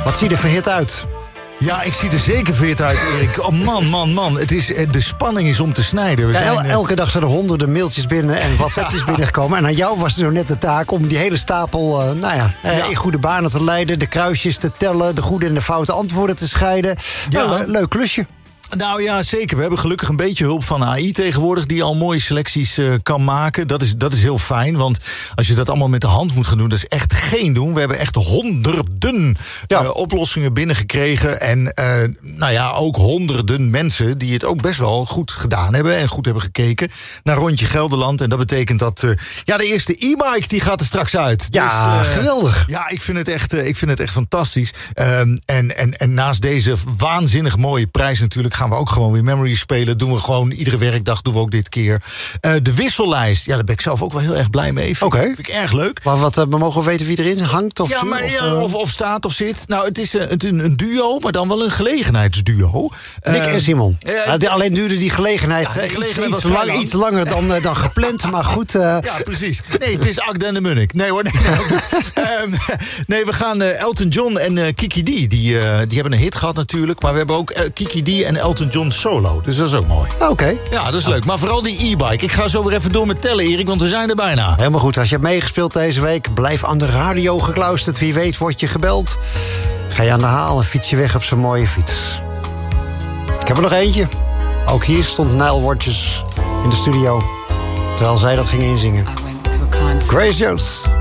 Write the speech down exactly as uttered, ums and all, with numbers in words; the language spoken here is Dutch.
Wat zie je er verhit uit? Ja, ik zie er zeker fit uit, Erik. Oh man, man, man. Het is, de spanning is om te snijden. We Ja, zijn, el- elke dag zijn er honderden mailtjes binnen en WhatsAppjes Ja. binnengekomen. En aan jou was er zo net de taak om die hele stapel uh, nou ja, uh, Ja. in goede banen te leiden. De kruisjes te tellen, de goede en de foute antwoorden te scheiden. Ja. Nou, le- leuk klusje. Nou ja, zeker. We hebben gelukkig een beetje hulp van A I tegenwoordig... die al mooie selecties uh, kan maken. Dat is, dat is heel fijn, want als je dat allemaal met de hand moet gaan doen... dat is echt geen doen. We hebben echt honderden Ja. uh, oplossingen binnengekregen. En uh, nou ja, ook honderden mensen... die het ook best wel goed gedaan hebben... en goed hebben gekeken naar Rondje Gelderland. En dat betekent dat... Uh, ja, de eerste e-bike die gaat er straks uit. Ja, dus, uh, geweldig. Ja, ik vind het echt, uh, ik vind het echt fantastisch. Um, en, en, en naast deze waanzinnig mooie prijs natuurlijk... gaan we ook gewoon weer Memory spelen. Doen we gewoon iedere werkdag, doen we ook dit keer. Uh, de wissellijst, ja, daar ben ik zelf ook wel heel erg blij mee. Vind, Oké. vind ik erg leuk. Maar wat, uh, we mogen weten wie erin hangt? Of Ja, zo, maar, of, ja, uh, of, of staat of zit. Nou, het is een, een, een duo, maar dan wel een gelegenheidsduo. Nick Uh, en Simon. uh, Nou, die- alleen duurde die gelegenheid, Ja, die uh, gelegenheid iets, iets, was vrij lang, lang. iets langer dan, uh, dan gepland. Maar goed, uh, Ja, precies. Nee, het is Agda en de Munnik. Nee hoor, nee. nee, um, nee we gaan uh, Elton John en uh, Kiki D. Die, uh, die hebben een hit gehad natuurlijk. Maar we hebben ook uh, Kiki D en Elton John solo. Dus dat is ook mooi. oké. Okay. Ja, dat is leuk. Maar vooral die e-bike. Ik ga zo weer even door met tellen, Erik, want we zijn er bijna. Helemaal goed. Als je hebt meegespeeld deze week, blijf aan de radio gekluisterd. Wie weet wordt je gebeld. Ga je aan de haal en fiets je weg op zo'n mooie fiets. Ik heb er nog eentje. Ook hier stond Nile Rodgers in de studio, terwijl zij dat ging inzingen. Grace Jones.